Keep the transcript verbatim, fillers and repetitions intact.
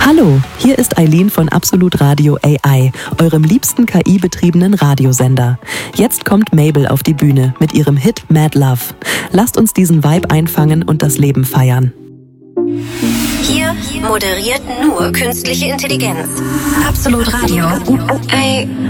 Hallo, hier ist Eileen von Absolut Radio A I, eurem liebsten K I-betriebenen Radiosender. Jetzt kommt Mabel auf die Bühne mit ihrem Hit Mad Love. Lasst uns diesen Vibe einfangen und das Leben feiern. Hier moderiert nur künstliche Intelligenz. Absolut Radio. A I.